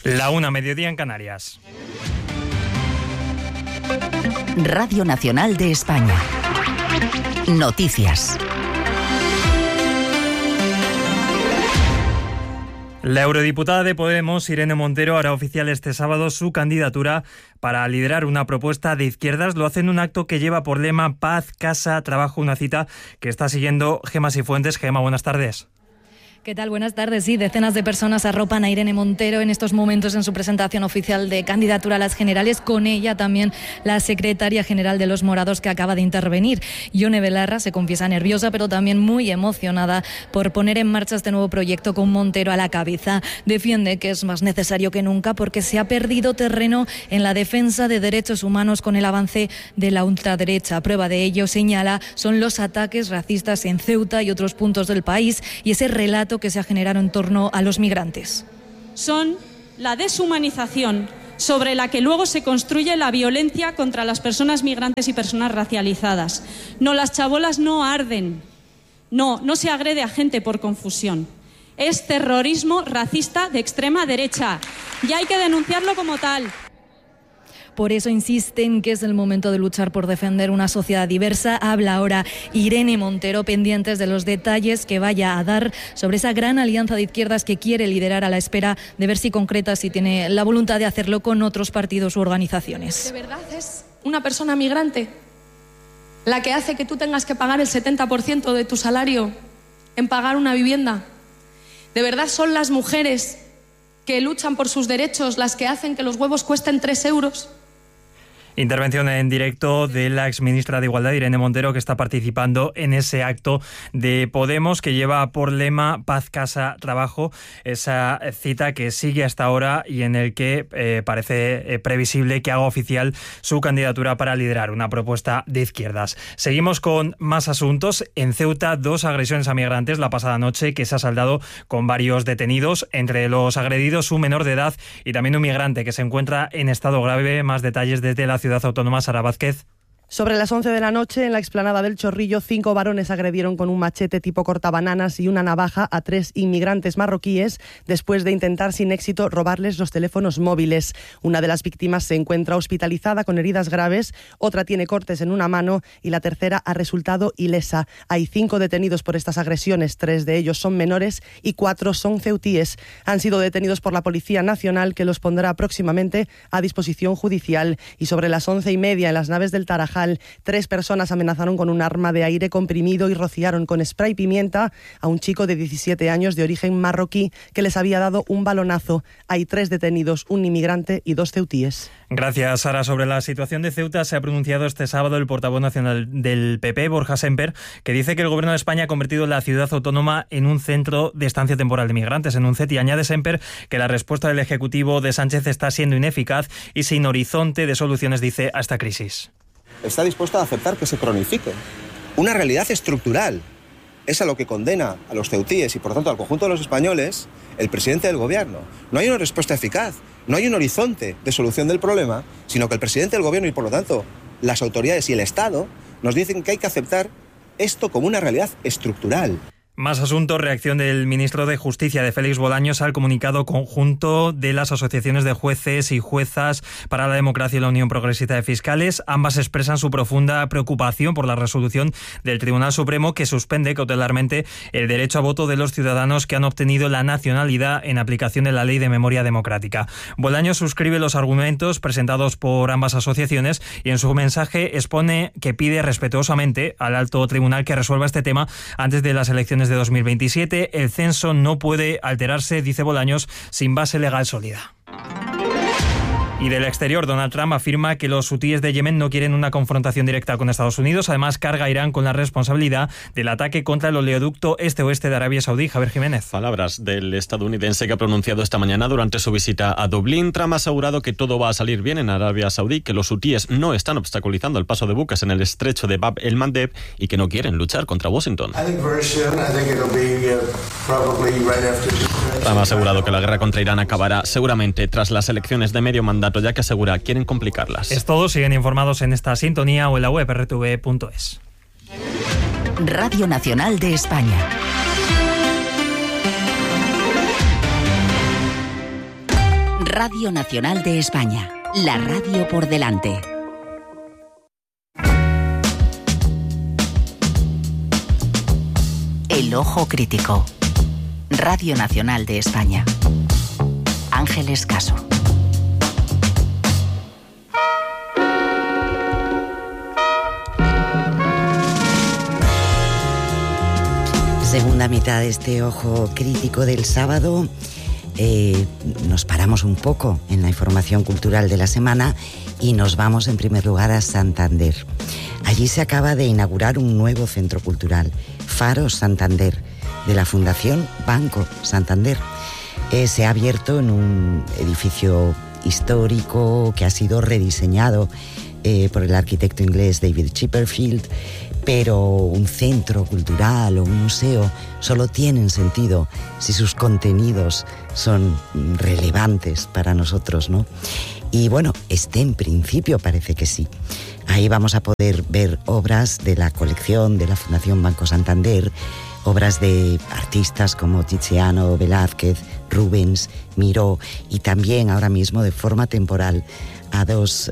La 1, mediodía en Canarias. Radio Nacional de España. Noticias. La eurodiputada de Podemos, Irene Montero, hará oficial este sábado su candidatura para liderar una propuesta de izquierdas. Lo hace en un acto que lleva por lema Paz, Casa, Trabajo, una cita que está siguiendo Gemma Sifuentes. Gemma, buenas tardes. ¿Qué tal? Buenas tardes. Sí, decenas de personas arropan a Irene Montero en estos momentos en su presentación oficial de candidatura a las generales. Con ella también la secretaria general de Los Morados, que acaba de intervenir. Ione Belarra se confiesa nerviosa, pero también muy emocionada por poner en marcha este nuevo proyecto con Montero a la cabeza. Defiende que es más necesario que nunca porque se ha perdido terreno en la defensa de derechos humanos con el avance de la ultraderecha. Prueba de ello, señala, son los ataques racistas en Ceuta y otros puntos del país y ese relato que se ha generado en torno a los migrantes. Son la deshumanización sobre la que luego se construye la violencia contra las personas migrantes y personas racializadas. No, las chabolas no arden. No se agrede a gente por confusión. Es terrorismo racista de extrema derecha y hay que denunciarlo como tal. Por eso insisten que es el momento de luchar por defender una sociedad diversa. Habla ahora Irene Montero, pendientes de los detalles que vaya a dar sobre esa gran alianza de izquierdas que quiere liderar, a la espera de ver si concreta, si tiene la voluntad de hacerlo con otros partidos u organizaciones. ¿De verdad es una persona migrante la que hace que tú tengas que pagar el 70% de tu salario en pagar una vivienda? ¿De verdad son las mujeres que luchan por sus derechos las que hacen que los huevos cuesten 3 euros? Intervención en directo de la exministra de Igualdad, Irene Montero, que está participando en ese acto de Podemos que lleva por lema Paz, Casa, Trabajo, esa cita que sigue hasta ahora y en el que parece previsible que haga oficial su candidatura para liderar una propuesta de izquierdas. Seguimos con más asuntos. En Ceuta, 2 agresiones a migrantes la pasada noche que se ha saldado con varios detenidos. Entre los agredidos, un menor de edad y también un migrante que se encuentra en estado grave. Más detalles desde la Ciudad Autónoma, Sara Vázquez. Sobre las 11 de la noche, en la explanada del Chorrillo, 5 varones agredieron con un machete tipo cortabananas y una navaja a 3 inmigrantes marroquíes después de intentar sin éxito robarles los teléfonos móviles. Una de las víctimas se encuentra hospitalizada con heridas graves, otra tiene cortes en una mano y la tercera ha resultado ilesa. Hay 5 detenidos por estas agresiones, 3 de ellos son menores y 4 son ceutíes. Han sido detenidos por la Policía Nacional, que los pondrá próximamente a disposición judicial. Y sobre las 11:30, en las naves del Tarajal, 3 personas amenazaron con un arma de aire comprimido y rociaron con spray pimienta a un chico de 17 años de origen marroquí que les había dado un balonazo. Hay 3 detenidos, un inmigrante y 2 ceutíes. Gracias, Sara. Sobre la situación de Ceuta se ha pronunciado este sábado el portavoz nacional del PP, Borja Semper, que dice que el Gobierno de España ha convertido la ciudad autónoma en un centro de estancia temporal de migrantes, en un CET, y añade Semper que la respuesta del Ejecutivo de Sánchez está siendo ineficaz y sin horizonte de soluciones, dice, a esta crisis. Está dispuesto a aceptar que se cronifique una realidad estructural. Es a lo que condena a los ceutíes y, por tanto, al conjunto de los españoles el presidente del Gobierno. No hay una respuesta eficaz, no hay un horizonte de solución del problema, sino que el presidente del Gobierno y, por lo tanto, las autoridades y el Estado nos dicen que hay que aceptar esto como una realidad estructural. Más asuntos. Reacción del ministro de Justicia, de Félix Bolaños, al comunicado conjunto de las asociaciones de jueces y juezas para la democracia y la Unión Progresista de Fiscales. Ambas expresan su profunda preocupación por la resolución del Tribunal Supremo que suspende cautelarmente el derecho a voto de los ciudadanos que han obtenido la nacionalidad en aplicación de la Ley de Memoria Democrática. Bolaños suscribe los argumentos presentados por ambas asociaciones y en su mensaje expone que pide respetuosamente al alto tribunal que resuelva este tema antes de las elecciones de 2027. El censo no puede alterarse, dice Bolaños, sin base legal sólida. Y del exterior, Donald Trump afirma que los hutíes de Yemen no quieren una confrontación directa con Estados Unidos. Además, carga a Irán con la responsabilidad del ataque contra el oleoducto este-oeste de Arabia Saudí. Javier Jiménez. Palabras del estadounidense que ha pronunciado esta mañana durante su visita a Dublín. Trump ha asegurado que todo va a salir bien en Arabia Saudí, que los hutíes no están obstaculizando el paso de buques en el estrecho de Bab el-Mandeb y que no quieren luchar contra Washington. Trump ha asegurado que la guerra contra Irán acabará seguramente tras las elecciones de medio mandato, ya que asegura quieren complicarlas. Es todo. Siguen informados en esta sintonía o en la web rtv.es. Radio Nacional de España. Radio Nacional de España, la radio por delante. El ojo crítico. Radio Nacional de España. Ángeles Caso. Segunda mitad de este ojo crítico del sábado. Nos paramos un poco en la información cultural de la semana y nos vamos en primer lugar a Santander. Allí se acaba de inaugurar un nuevo centro cultural, Faro Santander, de la Fundación Banco Santander. Se ha abierto en un edificio histórico que ha sido rediseñado por el arquitecto inglés David Chipperfield, pero un centro cultural o un museo solo tienen sentido si sus contenidos son relevantes para nosotros, ¿no? Y bueno, en principio parece que sí. Ahí vamos a poder ver obras de la colección de la Fundación Banco Santander, obras de artistas como Tiziano, Velázquez, Rubens, Miró, y también ahora mismo de forma temporal a dos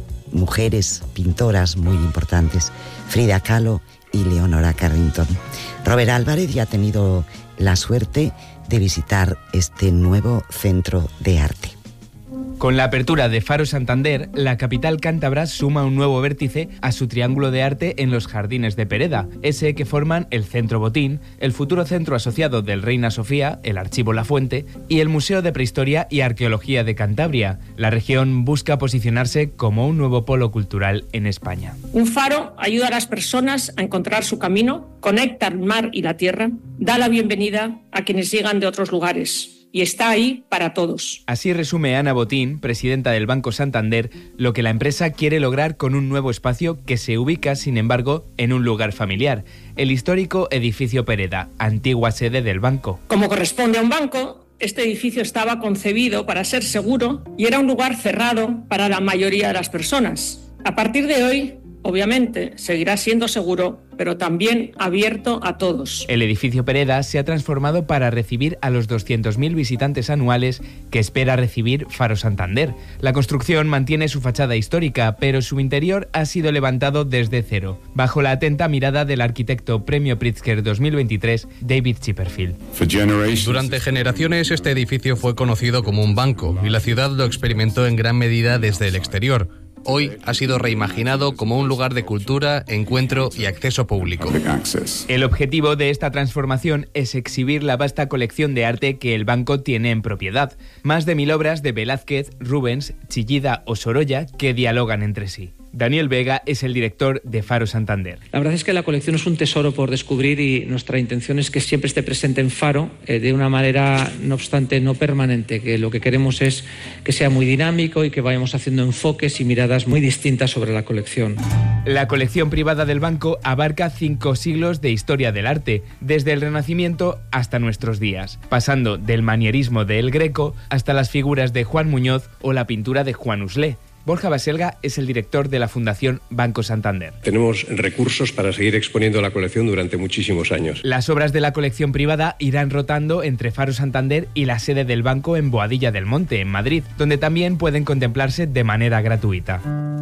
mujeres pintoras muy importantes, Frida Kahlo y Leonora Carrington. Robert Álvarez ya ha tenido la suerte de visitar este nuevo centro de arte. Con la apertura de Faro Santander, la capital cántabra suma un nuevo vértice a su triángulo de arte en los jardines de Pereda, ese que forman el Centro Botín, el futuro centro asociado del Reina Sofía, el Archivo La Fuente y el Museo de Prehistoria y Arqueología de Cantabria. La región busca posicionarse como un nuevo polo cultural en España. Un faro ayuda a las personas a encontrar su camino, conecta el mar y la tierra, da la bienvenida a quienes llegan de otros lugares. Y está ahí para todos. Así resume Ana Botín, presidenta del Banco Santander, lo que la empresa quiere lograr con un nuevo espacio que se ubica, sin embargo, en un lugar familiar, el histórico edificio Pereda, antigua sede del banco. Como corresponde a un banco, este edificio estaba concebido para ser seguro y era un lugar cerrado para la mayoría de las personas. A partir de hoy, obviamente, seguirá siendo seguro, pero también abierto a todos. El edificio Pereda se ha transformado para recibir a los 200.000 visitantes anuales que espera recibir Faro Santander. La construcción mantiene su fachada histórica, pero su interior ha sido levantado desde cero, bajo la atenta mirada del arquitecto Premio Pritzker 2023, David Chipperfield. Durante generaciones este edificio fue conocido como un banco y la ciudad lo experimentó en gran medida desde el exterior. Hoy ha sido reimaginado como un lugar de cultura, encuentro y acceso público. El objetivo de esta transformación es exhibir la vasta colección de arte que el banco tiene en propiedad. Más de 1000 obras de Velázquez, Rubens, Chillida o Sorolla que dialogan entre sí. Daniel Vega es el director de Faro Santander. La verdad es que la colección es un tesoro por descubrir y nuestra intención es que siempre esté presente en Faro de una manera, no obstante, no permanente, que lo que queremos es que sea muy dinámico y que vayamos haciendo enfoques y miradas muy distintas sobre la colección. La colección privada del banco abarca 5 siglos de historia del arte, desde el Renacimiento hasta nuestros días, pasando del manierismo de El Greco hasta las figuras de Juan Muñoz o la pintura de Juan Uslé. Borja Baselga es el director de la Fundación Banco Santander. Tenemos recursos para seguir exponiendo la colección durante muchísimos años. Las obras de la colección privada irán rotando entre Faro Santander y la sede del banco en Boadilla del Monte, en Madrid, donde también pueden contemplarse de manera gratuita.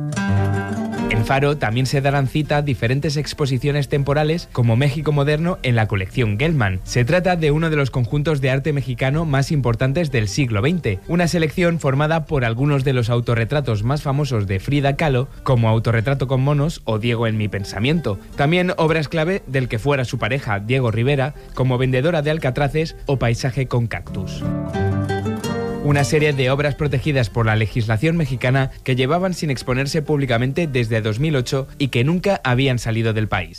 En Faro también se darán cita diferentes exposiciones temporales como México Moderno en la colección Gelman. Se trata de uno de los conjuntos de arte mexicano más importantes del siglo XX, una selección formada por algunos de los autorretratos más famosos de Frida Kahlo, como Autorretrato con monos o Diego en mi pensamiento. También obras clave del que fuera su pareja, Diego Rivera, como Vendedora de Alcatraces o Paisaje con cactus. Una serie de obras protegidas por la legislación mexicana que llevaban sin exponerse públicamente desde 2008 y que nunca habían salido del país.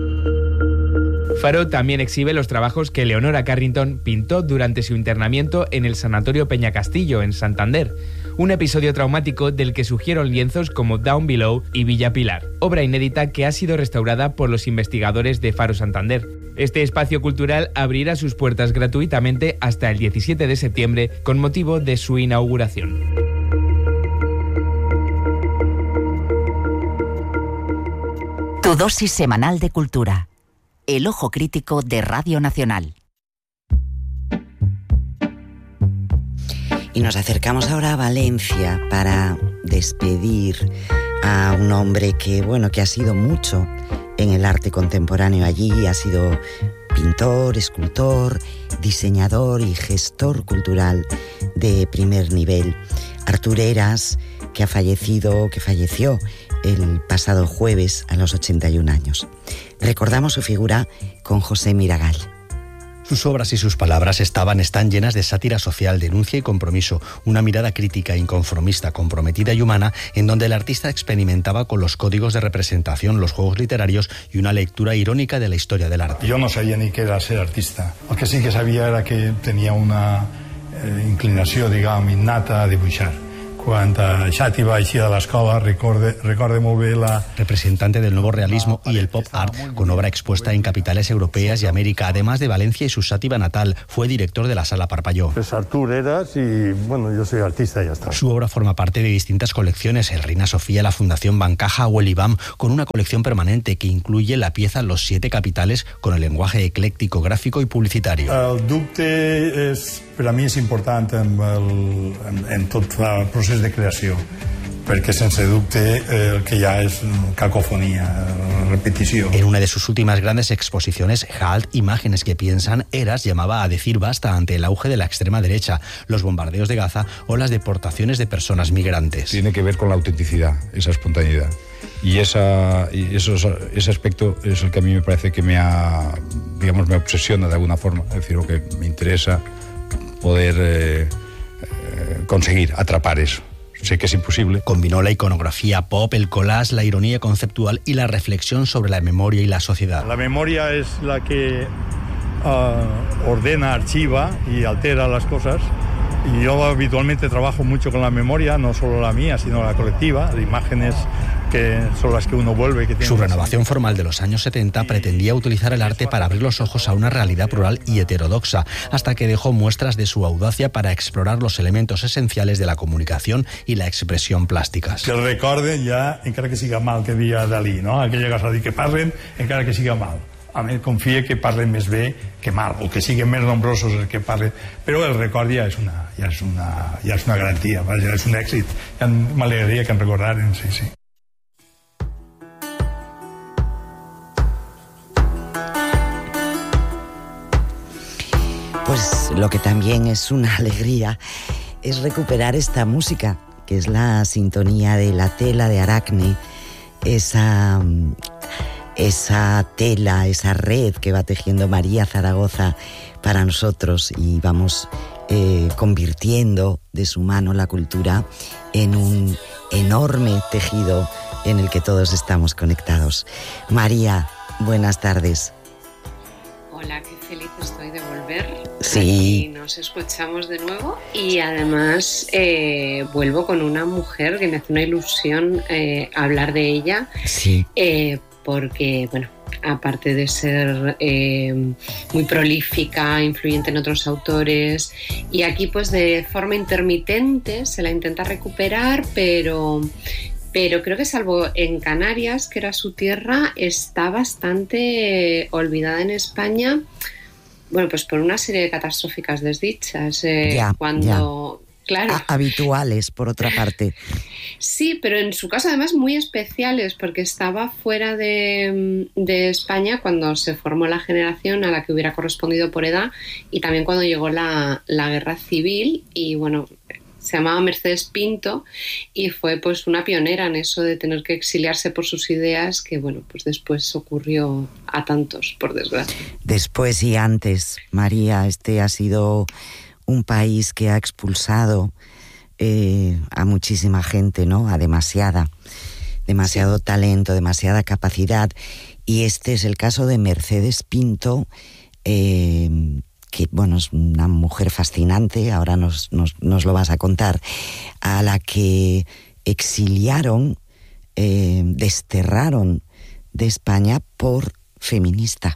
Faro también exhibe los trabajos que Leonora Carrington pintó durante su internamiento en el Sanatorio Peñacastillo, en Santander, un episodio traumático del que surgieron lienzos como Down Below y Villa Pilar, obra inédita que ha sido restaurada por los investigadores de Faro Santander. Este espacio cultural abrirá sus puertas gratuitamente hasta el 17 de septiembre con motivo de su inauguración. Tu dosis semanal de cultura. El ojo crítico de Radio Nacional. Y nos acercamos ahora a Valencia para despedir a un hombre que ha sido mucho en el arte contemporáneo allí. Ha sido pintor, escultor, diseñador y gestor cultural de primer nivel. Artur Heras, que falleció el pasado jueves a los 81 años. Recordamos su figura con José Miragall. Sus obras y sus palabras están llenas de sátira social, denuncia y compromiso, una mirada crítica, inconformista, comprometida y humana, en donde el artista experimentaba con los códigos de representación, los juegos literarios y una lectura irónica de la historia del arte. Yo no sabía ni qué era ser artista. Lo que sí que sabía era que tenía una inclinació, innata a dibuixar. Cuando ya te iba a ir a la escuela, recorde muy bien la... Representante del nuevo realismo y el pop art, con obra expuesta en capitales europeas y América, además de Valencia y su Sátiva natal. Fue director de la Sala Parpalló. Es Artur Heras y, yo soy artista y ya está. Su obra forma parte de distintas colecciones, el Reina Sofía, la Fundación Bancaja o el IBAM, con una colección permanente que incluye la pieza Los 7 capitales, con el lenguaje ecléctico, gráfico y publicitario. El dubte per a mi és important en tot el procés de creació, perquè sense dubte el que hi ha és cacofonía, repetició. En una de sus últimas grandes exposiciones, Halt, imágenes que piensan, Heras llamaba a decir basta ante el auge de la extrema derecha, los bombardeos de Gaza o las deportaciones de personas migrantes. Tiene que ver con la autenticidad, esa espontaneidad. Y ese aspecto es el que a mí me parece que me obsesiona de alguna forma, es decir, lo que me interesa poder conseguir atrapar eso. Sé que es imposible. Combinó la iconografía pop, el collage, la ironía conceptual y la reflexión sobre la memoria y la sociedad. La memoria es la que ordena, archiva y altera las cosas. Y yo habitualmente trabajo mucho con la memoria, no solo la mía, sino la colectiva, de imágenes que son las que uno vuelve. Su renovación formal de los años 70 pretendía utilizar el arte para abrir los ojos a una realidad plural y heterodoxa, hasta que dejó muestras de su audacia para explorar los elementos esenciales de la comunicación y la expresión plásticas. Que el recorden ja, encara que siga mal que dia Dalí, no? Aquella cosa de dir que parlen encara que siga mal. A mi confia que parlen més bé que mal, o que siguin més nombrosos els que parlen, però el record ja és una garantia, ja és un èxit. Ja m'alegraria que em recordaren, sí. Pues lo que también es una alegría es recuperar esta música, que es la sintonía de La tela de Aracne, esa tela, esa red que va tejiendo María Zaragoza para nosotros, y vamos convirtiendo de su mano la cultura en un enorme tejido en el que todos estamos conectados. María, buenas tardes. Hola, qué feliz estoy de volver. Sí. Y nos escuchamos de nuevo, y además vuelvo con una mujer que me hace una ilusión hablar de ella. Sí. Porque, aparte de ser muy prolífica, influyente en otros autores, y aquí pues de forma intermitente se la intenta recuperar, pero creo que salvo en Canarias, que era su tierra, está bastante olvidada en España, pues por una serie de catastróficas desdichas. Claro. Habituales, por otra parte. Sí, pero en su caso además muy especiales, porque estaba fuera de España cuando se formó la generación a la que hubiera correspondido por edad, y también cuando llegó la guerra civil, y se llamaba Mercedes Pinto, y fue pues una pionera en eso de tener que exiliarse por sus ideas, que pues después ocurrió a tantos, por desgracia. Después y antes, María, ha sido un país que ha expulsado a muchísima gente, ¿no? A demasiado talento, demasiada capacidad. Y este es el caso de Mercedes Pinto, que es una mujer fascinante, ahora nos lo vas a contar, a la que exiliaron, desterraron de España por feminista.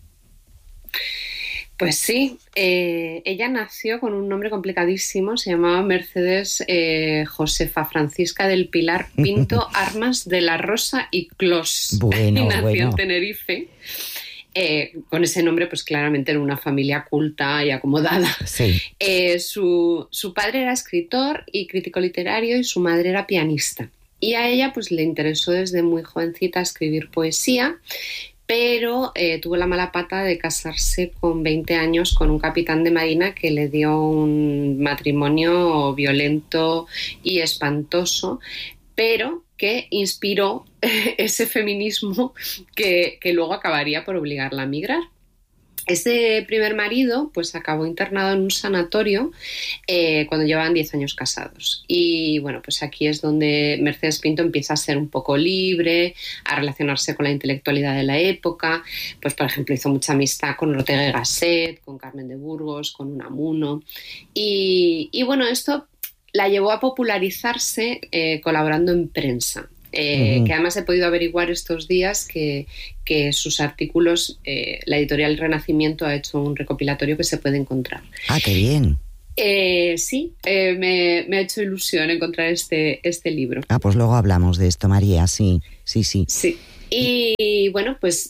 Pues sí, ella nació con un nombre complicadísimo, se llamaba Mercedes Josefa Francisca del Pilar Pinto Armas de la Rosa y Clos, y nació en Tenerife. con ese nombre, pues claramente era una familia culta y acomodada. Sí. Su padre era escritor y crítico literario y su madre era pianista. Y a ella pues le interesó desde muy jovencita escribir poesía, pero tuvo la mala pata de casarse con 20 años con un capitán de marina que le dio un matrimonio violento y espantoso, pero que inspiró ese feminismo que luego acabaría por obligarla a migrar. Este primer marido pues acabó internado en un sanatorio cuando llevaban 10 años casados. Y bueno, pues aquí es donde Mercedes Pinto empieza a ser un poco libre, a relacionarse con la intelectualidad de la época. Pues por ejemplo hizo mucha amistad con Ortega y Gasset, con Carmen de Burgos, con Unamuno. Y bueno, esto la llevó a popularizarse colaborando en prensa. Que además he podido averiguar estos días que sus artículos, la editorial Renacimiento ha hecho un recopilatorio que se puede encontrar. ¡Ah, qué bien! Sí, me ha hecho ilusión encontrar este libro. Ah, pues luego hablamos de esto, María, sí. Sí, y bueno, pues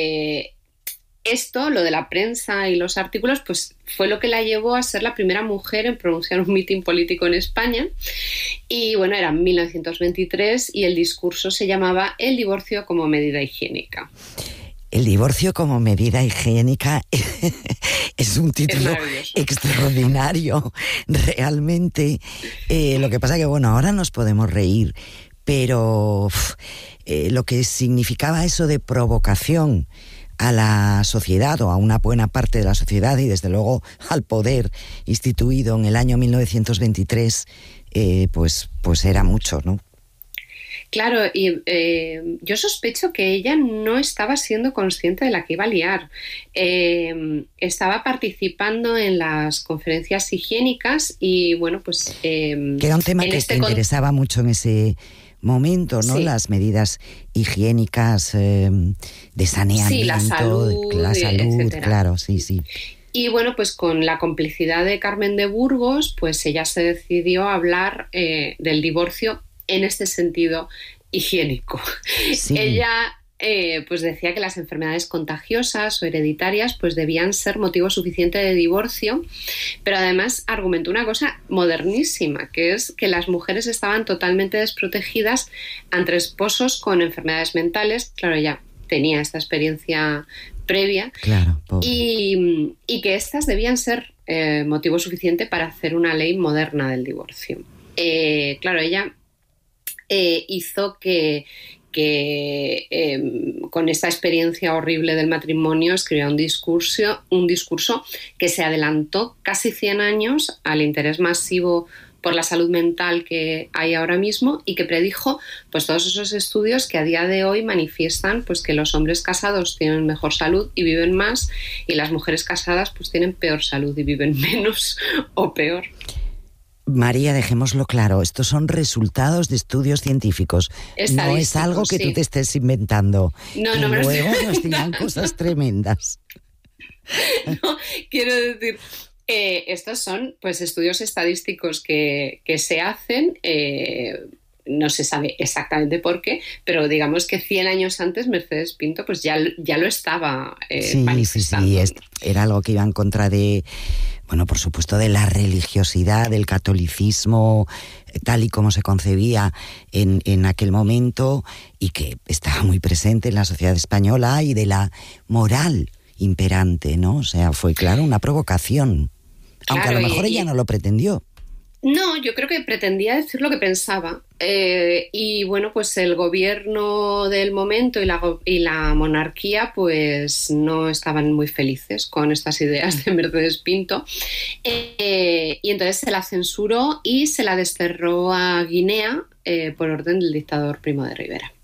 esto, lo de la prensa y los artículos, pues fue lo que la llevó a ser la primera mujer en pronunciar un mitin político en España. Y bueno, era 1923 y el discurso se llamaba El divorcio como medida higiénica. El divorcio como medida higiénica es un título extraordinario, realmente. Lo que pasa que, bueno, ahora nos podemos reír, pero lo que significaba eso de provocación a la sociedad o a una buena parte de la sociedad y desde luego al poder instituido en el año 1923, pues era mucho, ¿no? Claro, y yo sospecho que ella no estaba siendo consciente de la que iba a liar. Estaba participando en las conferencias higiénicas y bueno, pues... que era un tema que te interesaba mucho en ese momento, ¿no? Sí. Las medidas higiénicas de saneamiento, sí, la salud, claro, sí. Y bueno, pues con la complicidad de Carmen de Burgos, pues ella se decidió a hablar del divorcio en este sentido higiénico. Sí. Ella pues decía que las enfermedades contagiosas o hereditarias pues debían ser motivo suficiente de divorcio, pero además argumentó una cosa modernísima, que es que las mujeres estaban totalmente desprotegidas ante esposos con enfermedades mentales. Claro, ella tenía esta experiencia previa, claro, y que estas debían ser motivo suficiente para hacer una ley moderna del divorcio. Claro, ella hizo que con esta experiencia horrible del matrimonio escribió un discurso que se adelantó casi 100 años al interés masivo por la salud mental que hay ahora mismo y que predijo pues todos esos estudios que a día de hoy manifiestan pues que los hombres casados tienen mejor salud y viven más y las mujeres casadas pues tienen peor salud y viven menos o peor. María, dejémoslo claro, estos son resultados de estudios científicos. No es algo que tú te estés inventando. No, y no me luego nos dirán cosas tremendas. No, quiero decir, estos son pues estudios estadísticos que se hacen, no se sabe exactamente por qué, pero digamos que 100 años antes Mercedes Pinto pues ya lo estaba manifestando. Sí, era algo que iba en contra de... Bueno, por supuesto, de la religiosidad, del catolicismo, tal y como se concebía en aquel momento y que estaba muy presente en la sociedad española y de la moral imperante, ¿no? O sea, fue, claro, una provocación. Aunque claro, a lo mejor ella no lo pretendió. No, yo creo que pretendía decir lo que pensaba. Y bueno, pues el gobierno del momento y la monarquía pues no estaban muy felices con estas ideas de Mercedes Pinto. Y entonces se la censuró y se la desterró a Guinea por orden del dictador Primo de Rivera.